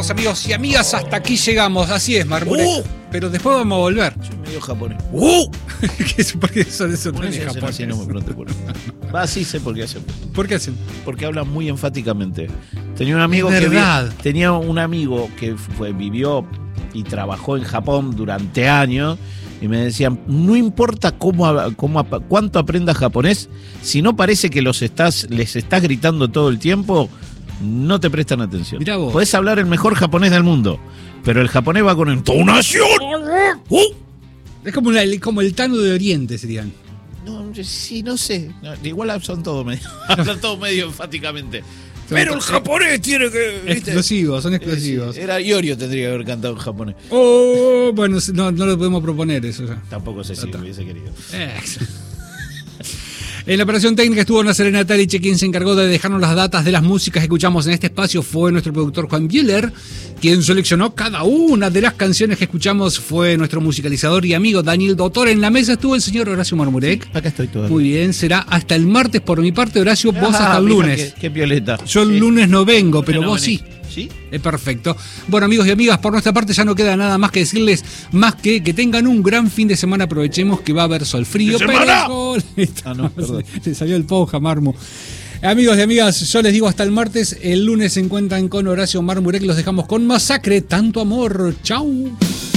queridos amigos y amigas, hasta aquí llegamos. Así es, Marmurek. Pero después vamos a volver. Soy medio japonés. ¿Por qué eso no es japonés? Así, no me pregunte por qué. Va, sí sé por qué hacen. ¿Por qué hacen? Porque hablan muy enfáticamente. Tenía un amigo que vivió y trabajó en Japón durante años y me decían, no importa cuánto aprendas japonés, si no parece que les estás gritando todo el tiempo, no te prestan atención. Mirá vos. Podés hablar el mejor japonés del mundo, pero el japonés va con entonación. Es como el Tano de Oriente, serían. No, sí, no sé. No, igual son todos medio enfáticamente. Pero el japonés tiene que... ¿viste? Son explosivos. Era Iorio, tendría que haber cantado en japonés. Bueno, no lo podemos proponer eso ya. Tampoco sé si lo hubiese querido. En la operación técnica estuvo Nazarena Taliche, quien se encargó de dejarnos las datas de las músicas que escuchamos en este espacio. Fue nuestro productor Juan Bieler, quien seleccionó cada una de las canciones que escuchamos. Fue nuestro musicalizador y amigo Daniel Dotor. En la mesa estuvo el señor Horacio Marmurek. Sí, acá estoy todavía. Muy bien, será hasta el martes por mi parte, Horacio. Vos hasta el lunes. Qué violeta. Yo el lunes no vengo, pero vos venís. sí. ¿Sí? Es perfecto. Bueno, amigos y amigas, por nuestra parte ya no queda nada más que decirles, más que tengan un gran fin de semana. Aprovechemos que va a haber sol frío, pero le salió el Pouja, Marmo. Amigos y amigas, yo les digo hasta el martes. El lunes se encuentran con Horacio Marmurek. Los dejamos con Masacre, tanto amor. Chau.